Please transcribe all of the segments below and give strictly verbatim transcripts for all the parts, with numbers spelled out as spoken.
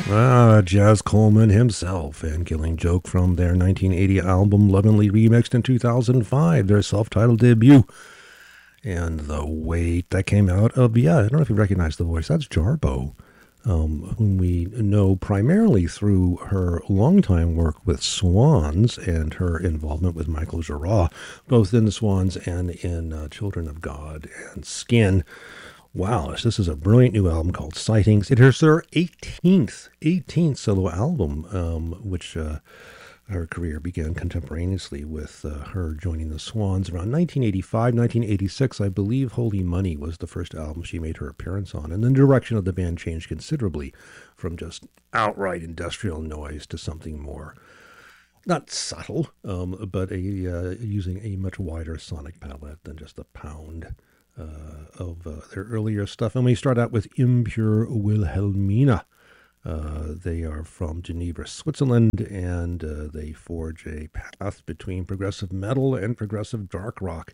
Ah, Jazz Coleman himself and Killing Joke from their nineteen eighty album Lovingly Remixed in two thousand five, their self-titled debut. And the weight that came out of, yeah, I don't know if you recognize the voice, that's Jarbo, um, whom we know primarily through her longtime work with Swans and her involvement with Michael Gira, both in the Swans and in uh, Children of God and Skin. Wow, this is a brilliant new album called Sightings. It is her eighteenth, eighteenth solo album, um, which uh, her career began contemporaneously with uh, her joining the Swans around nineteen eighty-five, nineteen eighty-six. I believe Holy Money was the first album she made her appearance on, and the direction of the band changed considerably from just outright industrial noise to something more, not subtle, um, but a uh, using a much wider sonic palette than just a pound. Uh, of uh, their earlier stuff. And we start out with Impure Wilhelmina. Uh, they are from Geneva, Switzerland, and uh, they forge a path between progressive metal and progressive dark rock.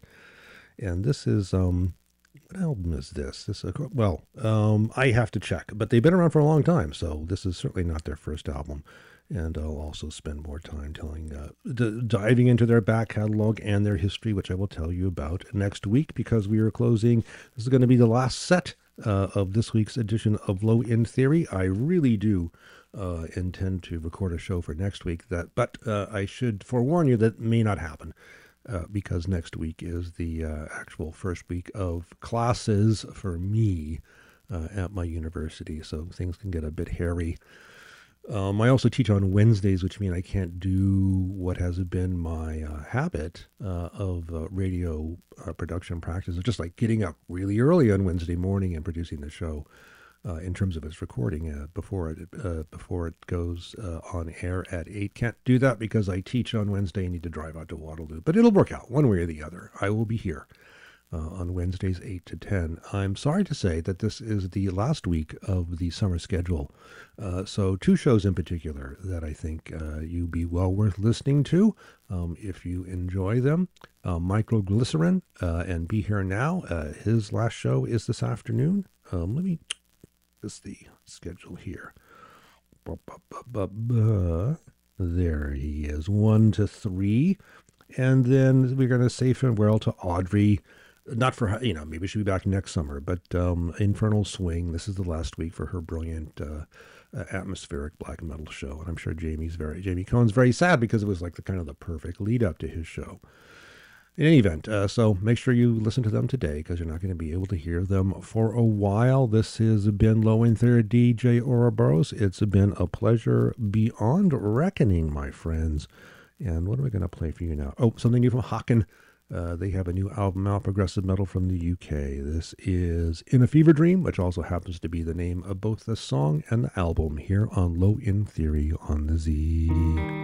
And this is, um, what album is this? This uh, Well, um, I have to check, but they've been around for a long time, so this is certainly not their first album. And I'll also spend more time telling, uh, d- diving into their back catalog and their history, which I will tell you about next week, because we are closing. This is going to be the last set uh, of this week's edition of Low End Theory. I really do uh, intend to record a show for next week, that, but uh, I should forewarn you that may not happen, uh, because next week is the uh, actual first week of classes for me uh, at my university, so things can get a bit hairy. Um, I also teach on Wednesdays, which means I can't do what has been my uh, habit uh, of uh, radio uh, production practice, of just like getting up really early on Wednesday morning and producing the show uh, in terms of its recording uh, before it uh, before it goes uh, on air at eight. Can't do that because I teach on Wednesday and need to drive out to Waterloo, but it'll work out one way or the other. I will be here Uh, on Wednesdays eight to ten. I'm sorry to say that this is the last week of the summer schedule. Uh, so two shows in particular that I think uh, you'd be well worth listening to um, if you enjoy them. Uh, Microglycerin uh, and Be Here Now. Uh, his last show is this afternoon. Um, let me, this the schedule here. There he is, one to three. And then we're going to say farewell to Audrey. Not for, you know, maybe she'll be back next summer, but um, Infernal Swing, this is the last week for her brilliant uh, uh, atmospheric black metal show. And I'm sure Jamie's very, Jamie Cohen's very sad because it was like the kind of the perfect lead up to his show. In any event, uh, so make sure you listen to them today because you're not going to be able to hear them for a while. This has been Low End Theory, D J Ouroboros. It's been a pleasure beyond reckoning, my friends. And what am I going to play for you now? Oh, something new from Haken. Uh, they have a new album out, progressive metal from the U K. This is In a Fever Dream, which also happens to be the name of both the song and the album here on Low End Theory on the Z.